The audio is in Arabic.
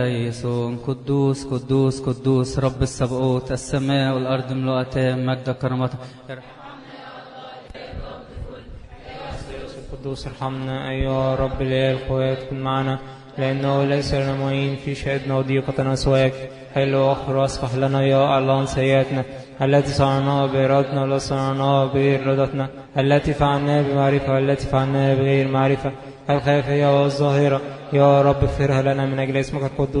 يسوع قدوس قدوس قدوس رب السبقوت، السماء والأرض ملؤتان مجد كرامته. القدوس ارحمنا أيها رب الإله القوات، كن معنا لأنه ليس لنا معين في شهدنا وضيقتنا سواك. حل وأخر واصفح لنا يا الله عن سيئاتنا التي صنعناها بإرادتنا ولا صنعناها بإرادتنا، التي فعلناها بمعرفة والتي فعلناها بغير معرفة، الخافية والظاهرة. يا رب اغفرها لنا من أجل اسمك القدوس.